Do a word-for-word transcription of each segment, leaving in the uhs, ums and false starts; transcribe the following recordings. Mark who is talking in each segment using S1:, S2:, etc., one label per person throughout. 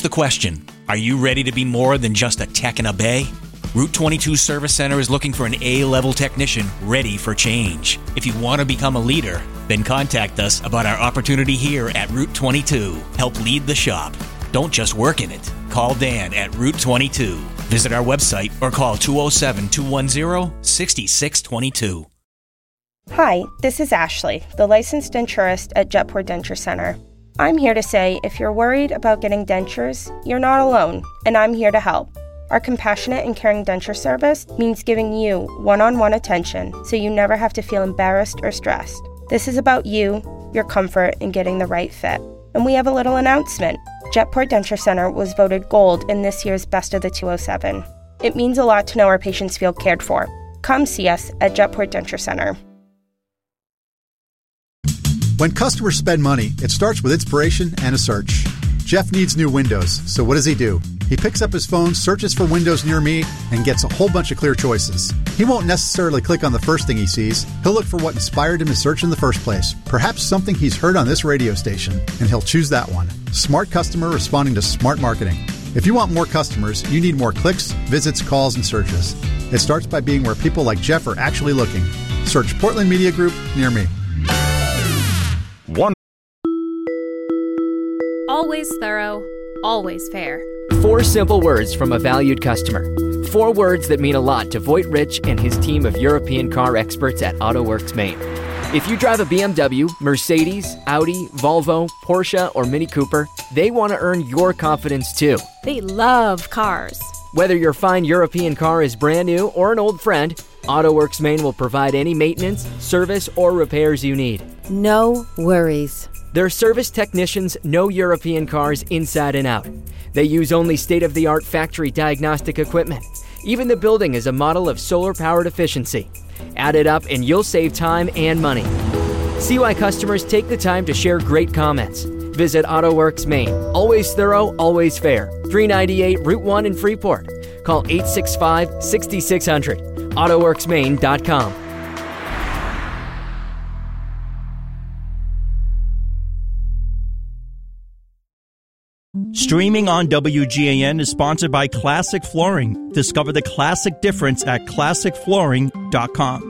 S1: the question, are you ready to be more than just a tech in a bay? Route twenty-two Service Center is looking for an A-level technician ready for change. If you want to become a leader, then contact us about our opportunity here at Route twenty-two. Help lead the shop. Don't just work in it. Call Dan at Route twenty-two. Visit our website or call two oh seven, two one zero, six six two two.
S2: Hi, this is Ashley, the licensed denturist at Jetport Denture Center. I'm here to say if you're worried about getting dentures, you're not alone, and I'm here to help. Our compassionate and caring denture service means giving you one-on-one attention so you never have to feel embarrassed or stressed. This is about you, your comfort, and getting the right fit. And we have a little announcement. Jetport Denture Center was voted gold in this year's Best of the two oh seven. It means a lot to know our patients feel cared for. Come see us at Jetport Denture Center.
S3: When customers spend money, it starts with inspiration and a search. Jeff needs new windows, so what does he do? He picks up his phone, searches for windows near me, and gets a whole bunch of clear choices. He won't necessarily click on the first thing he sees. He'll look for what inspired him to search in the first place, perhaps something he's heard on this radio station, and he'll choose that one. Smart customer responding to smart marketing. If you want more customers, you need more clicks, visits, calls, and searches. It starts by being where people like Jeff are actually looking. Search Portland Media Group near me.
S4: One.
S5: Always thorough, always fair.
S6: Four simple words from a valued customer. Four words that mean a lot to Voigt Rich and his team of European car experts at AutoWorks Maine. If you drive a B M W, Mercedes, Audi, Volvo, Porsche, or Mini Cooper, they want to earn your confidence too.
S5: They love cars.
S6: Whether your fine European car is brand new or an old friend, AutoWorks Maine will provide any maintenance, service, or repairs you need.
S7: No worries.
S6: Their service technicians know European cars inside and out. They use only state-of-the-art factory diagnostic equipment. Even the building is a model of solar-powered efficiency. Add it up and you'll save time and money. See why customers take the time to share great comments. Visit AutoWorks Maine. Always thorough, always fair. three ninety-eight Route one in Freeport. Call eight six five, six six zero zero. auto works maine dot com.
S8: Streaming on W G A N is sponsored by Classic Flooring. Discover the classic difference at classic flooring dot com.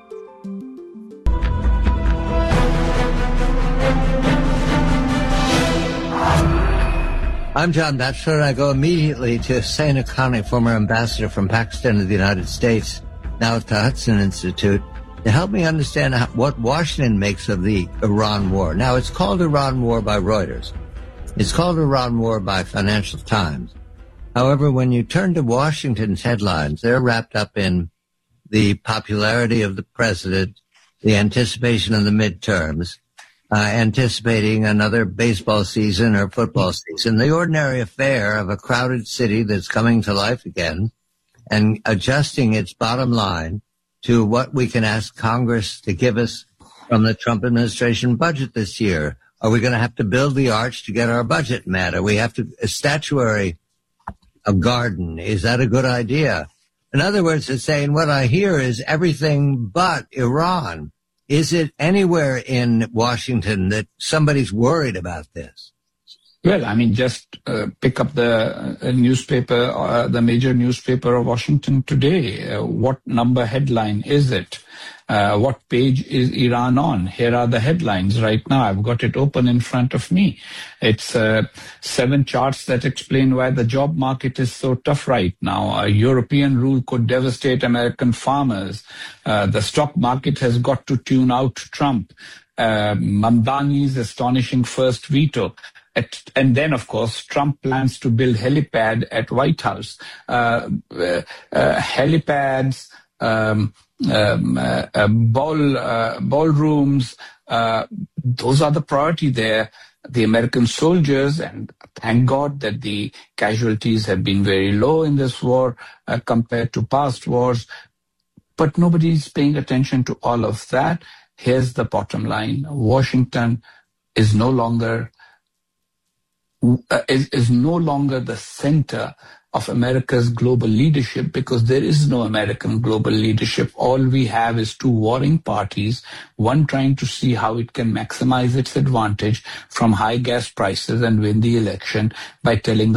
S9: I'm John Batchelor, and I go immediately to Hussein Haqqani, former ambassador from Pakistan to the United States, now at the Hudson Institute, to help me understand how, what Washington makes of the Iran war. Now, it's called Iran War by Reuters. It's called Iran War by Financial Times. However, when you turn to Washington's headlines, they're wrapped up in the popularity of the president, the anticipation of the midterms, uh, anticipating another baseball season or football season, the ordinary affair of a crowded city that's coming to life again and adjusting its bottom line to what we can ask Congress to give us from the Trump administration budget this year. Are we going to have to build the arch to get our budget met? Are we have to a statuary, a garden? Is that a good idea? In other words, it's saying what I hear is everything but Iran. Is it anywhere in Washington that somebody's worried about this?
S10: Well, I mean, just uh, pick up the uh, newspaper, uh, the major newspaper of Washington today. Uh, what number headline is it? Uh, what page is Iran on? Here are the headlines right now. I've got it open in front of me. It's uh, seven charts that explain why the job market is so tough right now. A European rule could devastate American farmers. Uh, the stock market has got to tune out Trump. Uh, Mamdani's astonishing first veto. At, and then, of course, Trump plans to build helipad at White House. Uh, uh, uh, helipads, um, um, uh, uh, ball, uh, ballrooms, uh, those are the priority there. The American soldiers, and thank God that the casualties have been very low in this war uh, compared to past wars. But nobody's paying attention to all of that. Here's the bottom line. Washington is no longer Uh, is, is no longer the center of America's global leadership, because there is no American global leadership. All we have is two warring parties, one trying to see how it can maximize its advantage from high gas prices and win the election by telling the